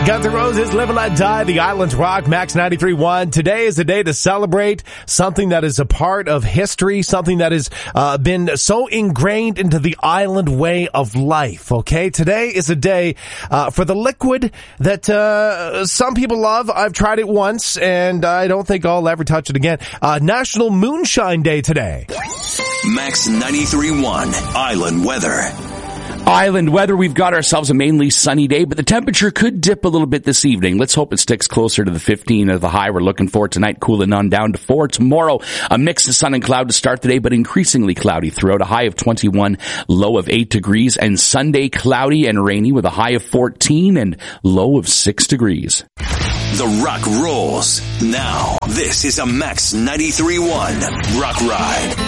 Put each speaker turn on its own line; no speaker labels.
Guns N' Roses, Live and Let Die, the Islands Rock, Max 93.1. Today is a day to celebrate something that is a part of history, something that has been so ingrained into the island way of life, okay? Today is a day for the liquid that some people love. I've tried it once, and I don't think I'll ever touch it again. National Moonshine Day today.
Max 93.1, Island Weather.
Island weather, we've got ourselves a mainly sunny day, but the temperature could dip a little bit this evening. Let's hope it sticks closer to the 15 of the high we're looking for tonight, cooling on down to 4. Tomorrow, a mix of sun and cloud to start the day, but increasingly cloudy throughout, a high of 21, low of 8 degrees, and Sunday cloudy and rainy with a high of 14 and low of 6 degrees.
The rock rolls. Now, this is a Max 93.1 Rock Ride.